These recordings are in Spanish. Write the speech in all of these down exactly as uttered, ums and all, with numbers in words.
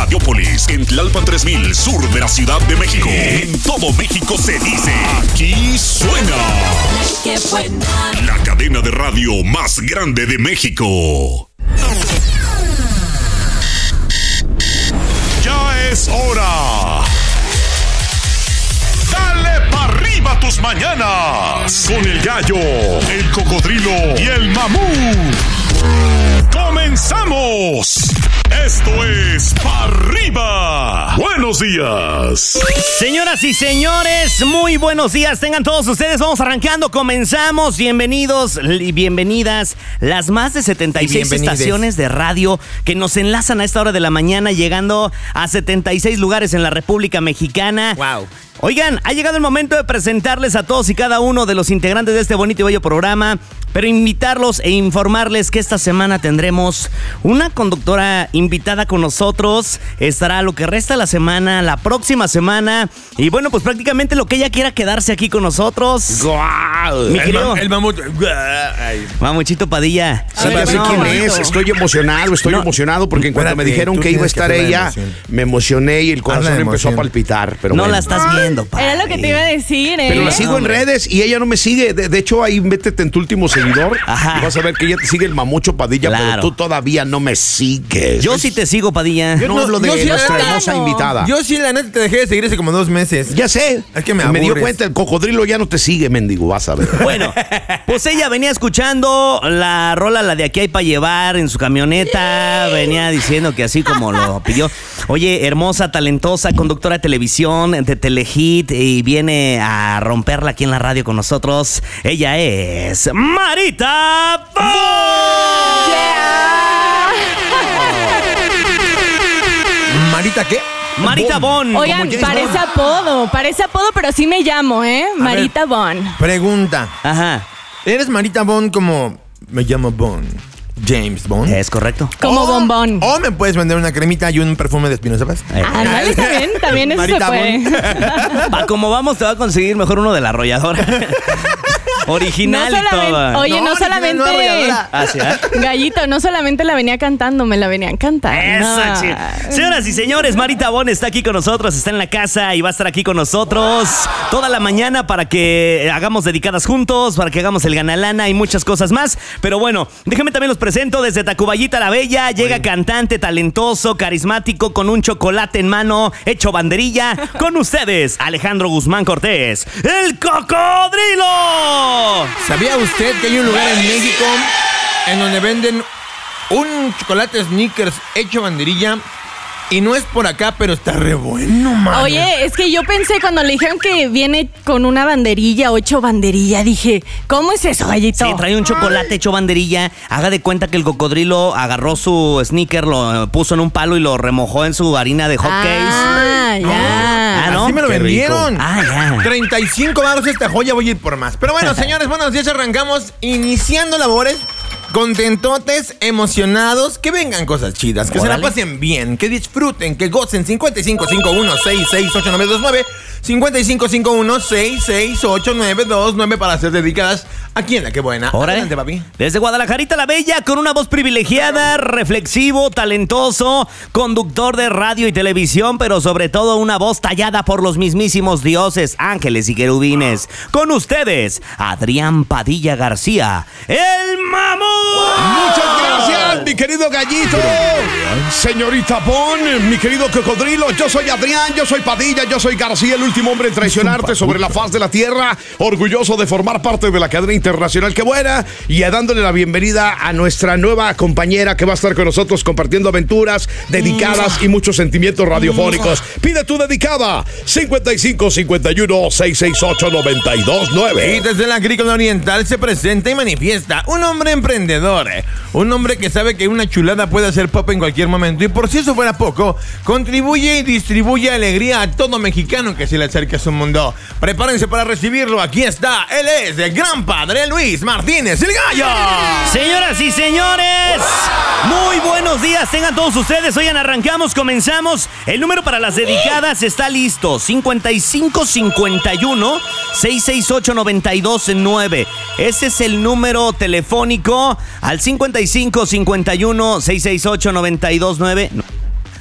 Radiópolis, en Tlalpan tres mil, sur de la Ciudad de México. En todo México se dice, aquí suena. ¡Qué buena! La cadena de radio más grande de México. Ya es hora. Dale pa' arriba tus mañanas. Con el gallo, el cocodrilo y el mamut. ¡Comenzamos! Esto es Pa' Arriba. Buenos días. Señoras y señores, muy buenos días. Tengan todos ustedes. Vamos arrancando. Comenzamos. Bienvenidos y bienvenidas. Las más de setenta y seis estaciones de radio que nos enlazan a esta hora de la mañana, llegando a setenta y seis lugares en la República Mexicana. Wow. Oigan, ha llegado el momento de presentarles a todos y cada uno de los integrantes de este bonito y bello programa, pero invitarlos e informarles que esta semana tendremos una conductora invitada con nosotros. Estará lo que resta de la semana, la próxima semana, y bueno, pues prácticamente lo que ella quiera quedarse aquí con nosotros. ¡Guau! Mi El, querido mam- el mamut. Mamuchito Padilla. ¿Sabes No, quién no, es? no. Estoy emocionado, estoy No. emocionado porque en cuanto Espérate, me dijeron tú que iba a tienes que estar hacer la ella, emoción. me emocioné y el corazón Habla de empezó a emoción. palpitar. Pero No bueno. la estás viendo, padre. Era lo que te iba a decir, ¿eh? Pero la sigo en redes y ella no me sigue. De, de hecho, ahí métete en tu último seguidor. Ajá. Y vas a ver que ella te sigue el Mamucho Padilla, Claro. pero tú todavía no me sigues. Yo sí te sigo, Padilla. No, no- hablo de yo sí, nuestra la neta, hermosa no. invitada. Yo sí, la neta, te dejé de seguir hace como dos meses. Ya sé. Es que me dio aburres. cuenta, el cocodrilo ya no te sigue, mendigo, vas a ver. Bueno, pues ella venía escuchando la rola, la de Aquí hay para llevar, en su camioneta. Venía diciendo que así como lo pidió. Oye, hermosa, talentosa, conductora de televisión, de Telehit, y viene a romperla aquí en la radio con nosotros. Ella es Marita Bon. ¿Marita qué? Marita Bon. Oigan, como James parece Bond. apodo, parece apodo, pero sí me llamo, ¿eh? Marita Bon. Pregunta. Ajá, ¿Eres Marita Bond como me llamo Bond? James Bond. es correcto. Como O- bombón. O me puedes vender una cremita y un perfume de Espinosa Paz. Eh, Ah, vale, también, también eso se Marita puede. Pa' como vamos, te va a conseguir mejor uno de la arrolladora. Original No y solamente- todo. Oye, no, No, solamente. no, arrolladora. Ah, ¿sí, eh? Gallito, no solamente la venía cantando, me la venían cantando. Esa, sí. Señoras y señores, Marita Bon está aquí con nosotros, está en la casa y va a estar aquí con nosotros toda la mañana para que hagamos dedicadas juntos, para que hagamos el ganalana y muchas cosas más. Pero bueno, déjenme también los presento desde Tacubayita la Bella. Llega cantante, talentoso, carismático, con un chocolate en mano, hecho banderilla. Con ustedes, Alejandro Guzmán Cortés, el cocodrilo. ¿Sabía usted que hay un lugar en México en donde venden un chocolate Snickers hecho banderilla? Y no es por acá, pero está re bueno, man. Oye, es que yo pensé cuando le dijeron que viene con una banderilla, ocho banderilla, dije, ¿cómo es eso, Gallito? Sí, trae un chocolate hecho banderilla. Haga de cuenta que el cocodrilo agarró su sneaker, lo puso en un palo y lo remojó en su harina de hot Ah, ya. Ah, ¿no? Así me lo Qué rico. vendieron. Ah, ya. treinta y cinco baros esta joya, voy a ir por más. Pero bueno, señores, buenos días, arrancamos iniciando labores. Contentotes, emocionados, que vengan cosas chidas, que se Órale. la pasen bien, que disfruten, que gocen. cincuenta y cinco cincuenta y uno sesenta y seis ochenta y nueve veintinueve, cincuenta y cinco cincuenta y uno sesenta y seis ochenta y nueve veintinueve para ser dedicadas aquí en La Que Buena. Órale. Adelante, papi. Desde Guadalajarita la Bella, con una voz privilegiada, reflexivo, talentoso, conductor de radio y televisión, pero sobre todo una voz tallada por los mismísimos dioses, ángeles y querubines. Con ustedes, Adrián Padilla García, el mamut. Muchas gracias, mi querido Gallito. Señorita Bon, mi querido cocodrilo. Yo soy Adrián, yo soy Padilla, yo soy García, el último hombre en traicionarte sobre la faz de la tierra. Orgulloso de formar parte de la cadena internacional Que Buena. Y dándole la bienvenida a nuestra nueva compañera que va a estar con nosotros compartiendo aventuras dedicadas y muchos sentimientos radiofónicos. Pide tu dedicada. cincuenta y cinco cincuenta y uno sesenta y seis ocho noventa y dos nueve. Y desde la agrícola oriental se presenta y manifiesta un hombre emprendedor, eh, un hombre que sabe que una chulada puede hacer pop en cualquier momento y por si eso fuera poco, contribuye y distribuye alegría a todo mexicano que se le acerque a su mundo. Prepárense para recibirlo, aquí está, él es el gran padre Luis Martínez, el gallo. Señoras y señores, muy buenos días, tengan todos ustedes. Oigan, arrancamos, comenzamos. El número para las dedicadas está listo: cincuenta y cinco cincuenta y uno sesenta y seis ocho noventa y dos nueve. Ese es el número telefónico al cincuenta y cinco cincuenta y uno sesenta y seis ocho noventa y dos nueve.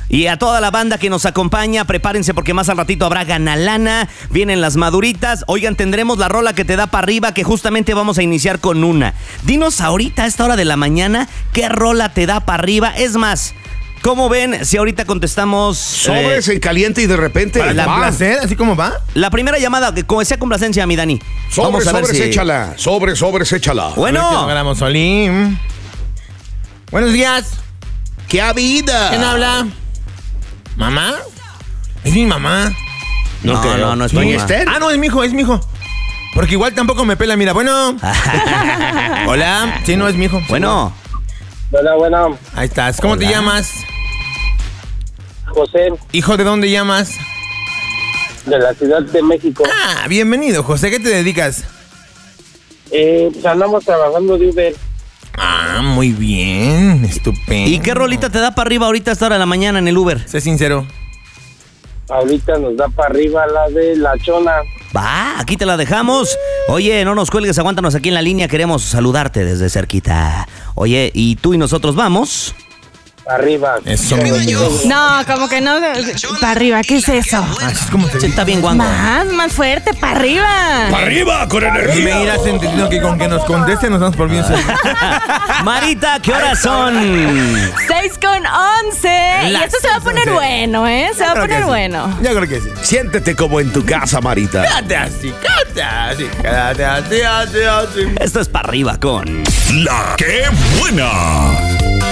Y a toda la banda que nos acompaña, prepárense porque más al ratito habrá ganalana, vienen las maduritas. Oigan, tendremos la rola que te da para arriba, que justamente vamos a iniciar con una. Dinos ahorita a esta hora de la mañana, ¿qué rola te da para arriba? Es más, ¿cómo ven si ahorita contestamos? Sobres eh, en caliente y de repente. Para va. complacer, así como va. La primera llamada, que como sea complacencia, mi Dani. Sobres, Vamos a ver sobres, si- échala. Sobres, sobres, échala. A ver qué Bueno, logramos, Olim. Buenos días. ¡Qué vida! ¿Quién habla? ¿Mamá? Es mi mamá. no, creo. no, no es tu ¿Doña mamá. Esther? Ah, no, es mi hijo, es mi hijo. Porque igual tampoco me pela, mira. Bueno. Hola. Sí, no, es mi hijo. Bueno, Hola, bueno, Ahí estás. ¿Cómo te Hola. llamas? José, Hijo, ¿de dónde llamas? de la Ciudad de México. Ah, bienvenido, José. ¿Qué te dedicas? Eh, pues andamos trabajando de Uber. Ah, muy bien. Estupendo. ¿y qué rolita te da para arriba ahorita a esta hora de la mañana en el Uber? Sé sincero. Ahorita nos da para arriba la de La Chona. Va, aquí te la dejamos. Oye, no nos cuelgues, aguántanos aquí en la línea, queremos saludarte desde cerquita. Oye, ¿y tú y nosotros vamos? Arriba. Eso. No, como que no. Para arriba, ¿qué es eso? Así es como se Sí, dice. está bien guango. Más, más fuerte, para arriba. ¡Para arriba, con Me energía! irás entendiendo que con que nos conteste nos damos por bien. Marita, ¿qué horas son? seis con once. Y Las esto se va a seis con poner once. bueno, ¿eh? Se va a Creo que poner sí. bueno. Yo creo que sí. Siéntete como en tu casa, Marita. Quédate así, quédate así, quédate así, así, así. Esto es para arriba con La que buena.